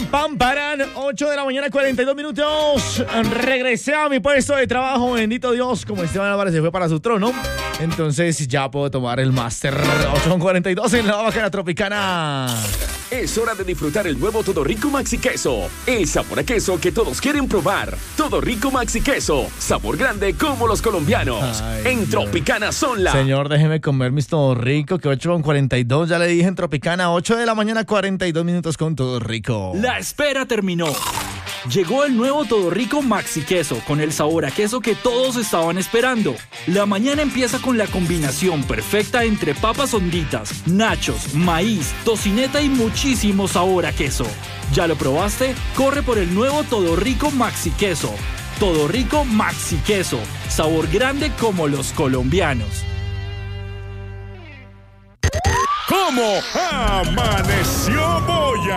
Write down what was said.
pam, paran. 8 de la mañana, 42 minutos. Regresé a mi puesto de trabajo, bendito Dios. Como Esteban Álvarez se fue para su trono, entonces ya puedo tomar el máster. 8:42 en la Bacana Tropicana. Es hora de disfrutar el nuevo Todo Rico Maxi Queso. El sabor a queso que todos quieren probar. Todo Rico Maxi Queso. Sabor grande como los colombianos. En Tropicana son las... Señor, déjeme comer mis Todo Rico, que 8:42. Ya le dije en Tropicana, 8 de la mañana, 42 minutos con Todo Rico. La espera terminó. Llegó el nuevo Todo Rico Maxi Queso con el sabor a queso que todos estaban esperando. La mañana empieza con la combinación perfecta entre papas honditas, nachos, maíz, tocineta y muchísimo sabor a queso. ¿Ya lo probaste? Corre por el nuevo Todo Rico Maxi Queso. Todo Rico Maxi Queso. Sabor grande como los colombianos. ¿Cómo amaneció Boya?